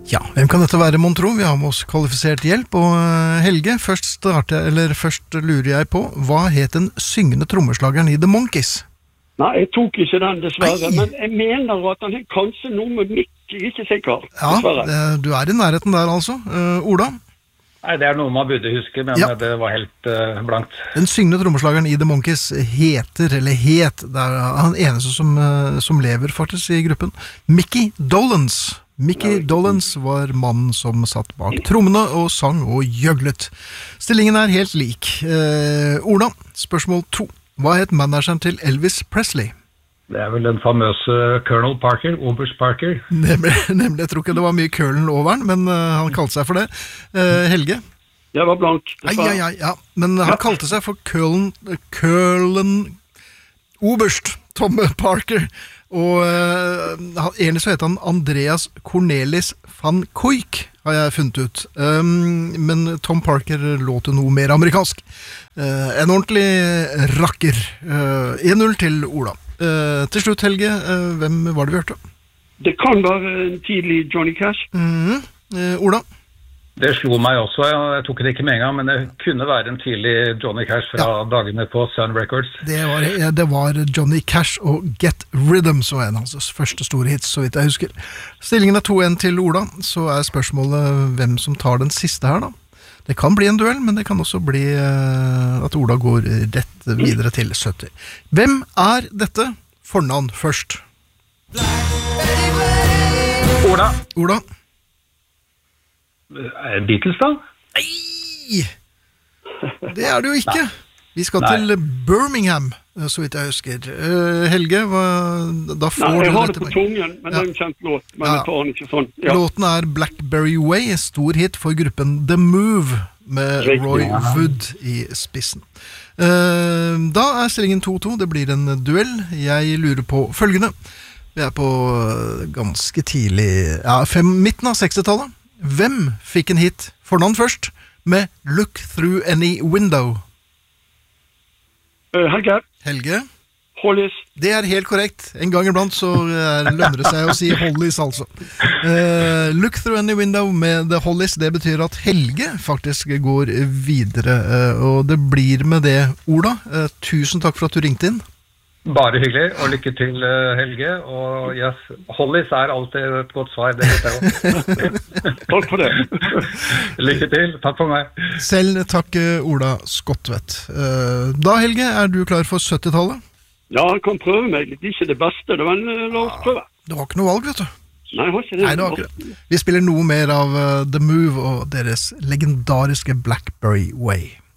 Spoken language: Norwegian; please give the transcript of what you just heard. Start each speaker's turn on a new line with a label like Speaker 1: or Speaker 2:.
Speaker 1: Ja, hvem kan dette være, mon tro? Vi har med oss kvalifisert hjelp, og Helge, først lurer jeg på, hva het den syngende trommeslageren i The Monkees?
Speaker 2: Nei, jeg tok ikke den dessverre, men jeg mener at han er kanskje noe med Mick, jeg er ikke sikker, dessverre.
Speaker 1: Ja, du er i nærheten der altså. Ola?
Speaker 3: Nei, det er noe man burde huske, men det var helt blankt.
Speaker 1: Den syngende trommeslageren i The Monkees het, det er han eneste som lever faktisk i gruppen, Mickey Dolenz. Mickey Dolenz var mannen som satt bak trommene og sang og gjøglet. Stillingen er helt lik. Ola, spørsmål 2. Hva het manageren til Elvis Presley?
Speaker 3: Det er vel den famøse Colonel Parker, Oberst Parker.
Speaker 1: Nemlig, jeg tror ikke det var mye Colonel over den, men han kalte seg for det. Helge?
Speaker 2: Jeg var blank.
Speaker 1: Ja, men han kalte seg for Colonel Oberst Tom Parker. Og egentlig så heter han Andreas Cornelis van Kuijk, har jeg funnet ut. Men Tom Parker låter noe mer amerikansk. En ordentlig rakker. 1-0 til Ola. Til slutt, Helge, hvem var det vi hørte?
Speaker 2: Det kan være en tidlig Johnny Cash.
Speaker 1: Ola?
Speaker 3: Det slo meg også, jeg tok det ikke med en gang, men det kunne være en tidlig Johnny Cash fra dagene på Sun Records.
Speaker 1: Det var Johnny Cash og Get Rhythm, som var en av hans første store hits, så vidt jeg husker. Stillingen er 2-1 til Ola, så er spørsmålet hvem som tar den siste her da. Det kan bli en duell, men det kan også bli at Ola går rett videre til 70. Hvem er dette? Fornavn først. Ola?
Speaker 3: Beatles da?
Speaker 1: Nei! Det er det jo ikke. Vi skal til Birmingham, så vidt jeg husker. Helge, da får
Speaker 2: jeg har det på tungen, men det er en kjent låt, men jeg tar den ikke sånn.
Speaker 1: Låten er Blackberry Way, stor hit for gruppen The Move, med Roy Wood i spissen. Da er stillingen 2-2, det blir en duell. Jeg lurer på følgende. Vi er på ganske tidlig, midten av 60-tallet. Hvem fikk en hit, fornavn først, med Look Through Any Window? Helge?
Speaker 2: Hollies.
Speaker 1: Det er helt korrekt. En gang iblant så lønner det seg å si Hollies, altså. Look Through Any Window med The Hollies, det betyr at Helge faktisk går videre, og det blir med det, Ola. Tusen takk for at du ringte inn.
Speaker 3: Bare hyggelig, og lykke til, Helge. Og yes, Hollies er alltid et godt svar, det vet jeg også.
Speaker 2: Takk for det.
Speaker 3: Lykke til, takk for meg.
Speaker 1: Selv takk, Ola Skottvedt. Da, Helge, er du klar for 70-tallet?
Speaker 2: Ja, jeg kan prøve meg. Det er ikke det beste, men la oss prøve.
Speaker 1: Det var ikke noe valg, vet du.
Speaker 2: Nei, det var ikke det.
Speaker 1: Nei, det var ikke det. Vi spiller noe mer av The Move og deres legendariske Blackberry Way.